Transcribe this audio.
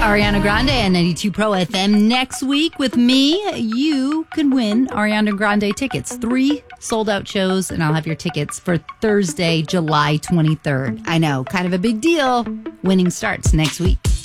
Ariana Grande and 92 Pro FM. Next week with me, you can win Ariana Grande tickets. 3 sold-out shows, and I'll have your tickets for Thursday, July 23rd. I know, kind of a big deal. Winning starts next week.